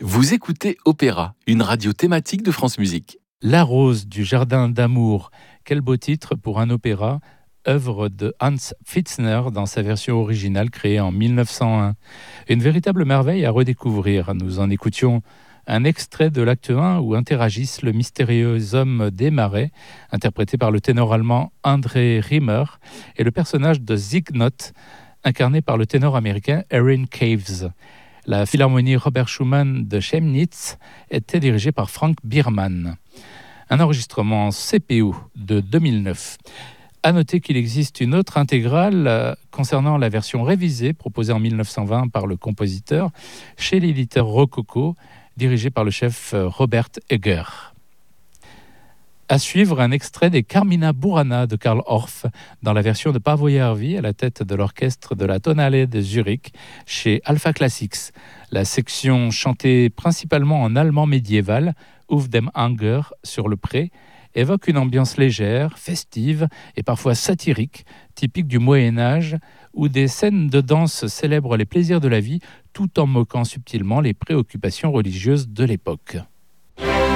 Vous écoutez Opéra, une radio thématique de France Musique. La rose du jardin d'amour, quel beau titre pour un opéra, œuvre de Hans Pfitzner dans sa version originale créée en 1901. Une véritable merveille à redécouvrir. Nous en écoutions un extrait de l'acte 1 où interagissent le mystérieux homme des marais, interprété par le ténor allemand André Riemer, et le personnage de Zygmunt, incarné par le ténor américain Erin Caves. La philharmonie Robert Schumann de Chemnitz était dirigée par Frank Biermann. Un enregistrement CPU de 2009. À noter qu'il existe une autre intégrale concernant la version révisée proposée en 1920 par le compositeur chez l'éditeur Rococo, dirigé par le chef Robert Egger. À suivre, un extrait des Carmina Burana de Karl Orff dans la version de Paavo Järvi à la tête de l'orchestre de la Tonhalle de Zurich chez Alpha Classics. La section chantée principalement en allemand médiéval, Auf dem Anger, sur le pré, évoque une ambiance légère, festive et parfois satirique, typique du Moyen-Âge, où des scènes de danse célèbrent les plaisirs de la vie tout en moquant subtilement les préoccupations religieuses de l'époque.